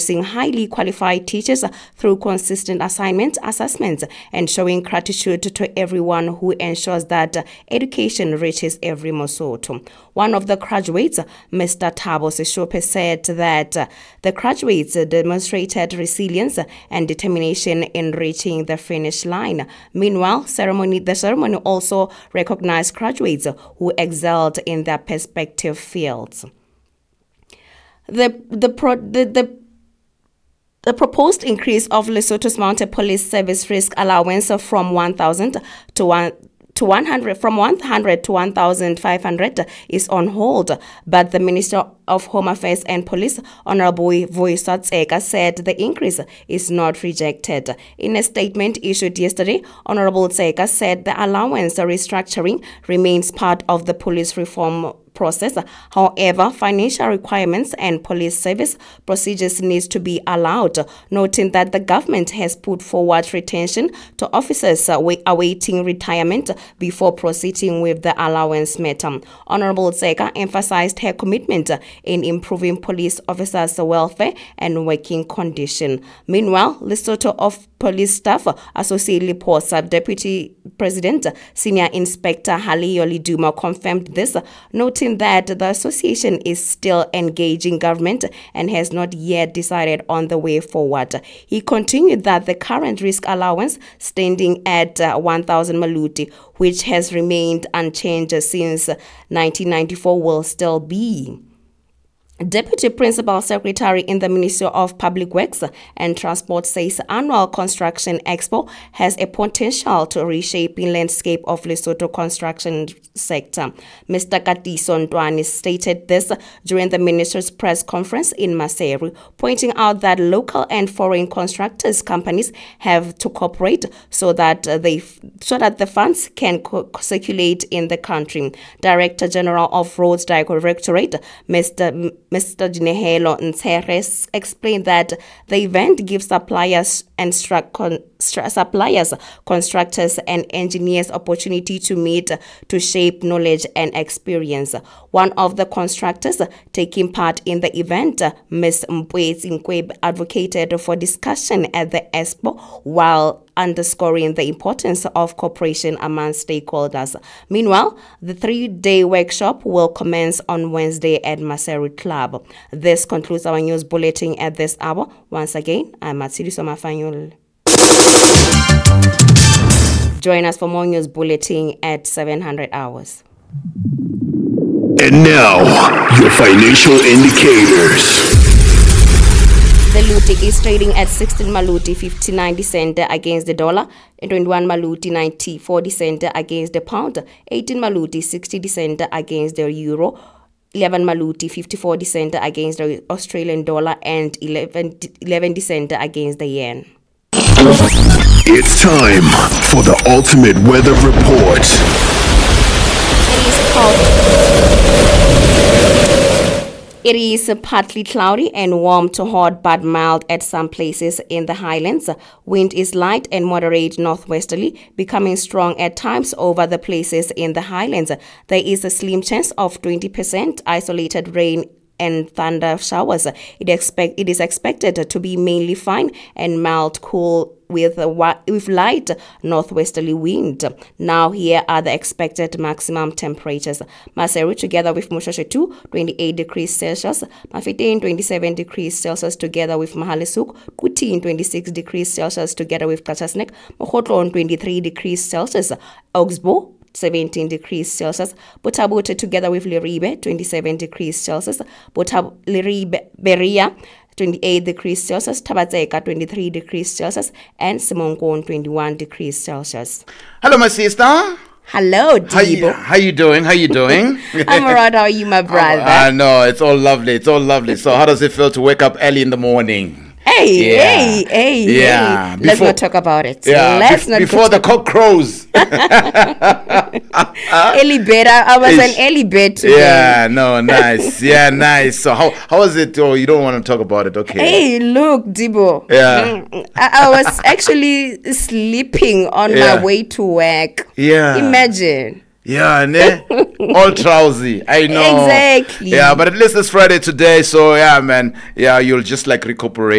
recognizing highly qualified teachers through consistent assessments, and showing gratitude to everyone who ensures that education reaches every Mosotho. One of the graduates, Mr. Thabo Seshope, said that the graduates demonstrated resilience and determination in reaching the finish line. Meanwhile, the ceremony also recognized graduates who excelled in their respective fields. The proposed increase of Lesotho's Mounted Police Service risk allowance from 1,000 to 100 from 100 to 1,500 is on hold, but the Minister of Home Affairs and Police, Honorable Vuyiswa Tseka, said the increase is not rejected. In a statement issued yesterday, Honorable Tseka said the allowance restructuring remains part of the police reform process. However, financial requirements and police service procedures needs to be allowed, noting that the government has put forward retention to officers awaiting retirement before proceeding with the allowance matter. Honorable Tseka emphasized her commitment in improving police officers' welfare and working condition. Meanwhile, Lesotho of Police Staff Associate Liposa Deputy President Senior Inspector Haliyoli Duma confirmed this, noting that the association is still engaging government and has not yet decided on the way forward. He continued that the current risk allowance standing at 1,000 maluti, which has remained unchanged since 1994, will still be. Deputy Principal Secretary in the Ministry of Public Works and Transport says annual construction expo has a potential to reshape the landscape of Lesotho construction sector. Mr. Katiso Ntwani stated this during the minister's press conference in Maseru, pointing out that local and foreign constructors companies have to cooperate so that the funds can circulate in the country. Director General of Roads Directorate, Mr. Dinehelo Nteres, explained that the event gives suppliers, constructors and engineers opportunity to meet to shape knowledge and experience. One of the constructors taking part in the event, Ms. Mpwezi Nkwebe, advocated for discussion at the expo while underscoring the importance of cooperation among stakeholders. Meanwhile, the 3-day workshop will commence on Wednesday at Maseru Club. This concludes our news bulletin at this hour. Once again, I'm Matshidiso Mafanyul. Join us for more news bulletin at 700 hours. And now, your financial indicators. The Luti is trading at 16 maluti 59 cent against the dollar, and 21 maluti 90.40 cent against the pound, 18 maluti 60 cent against the euro, 11 maluti 54 cent against the Australian dollar, and 11 cent against the yen. It's time for the ultimate weather report. It is partly cloudy and warm to hot but mild at some places in the highlands. Wind is light and moderate northwesterly, becoming strong at times over the places in the highlands. There is a slim chance of 20% isolated rain and thunder showers. It is expected to be mainly fine and mild, cool with light northwesterly wind. Now here are the expected maximum temperatures. Maseru together with Mushashe 2, 28 degrees Celsius. Mafeking 27 degrees Celsius together with Mahalisuk. Kutin 26 degrees Celsius together with Kachasnek. Mokotlon 23 degrees Celsius. Augsburg 17 degrees Celsius. Botabote together with Liribe, 27 degrees Celsius. Beria, 28 degrees Celsius. Tabatseka, 23 degrees Celsius. And Simonkon, 21 degrees Celsius. Hello, my sister. Hello, Debo. How you doing? I'm alright. How are you, my brother? I know, it's all lovely. So how does it feel to wake up early in the morning? Hey. Let's not talk about it. Before the cock crows. Early bed. I was an early bed today. Yeah, no, nice. Yeah, nice. So how was it? Oh, you don't want to talk about it, okay? Hey, look, Debo. Yeah. I was actually sleeping on my way to work. Yeah. Imagine. Yeah, ne? All drowsy. I know. Exactly. Yeah, but at least it's Friday today, so yeah, man. Yeah, you'll just like recuperate.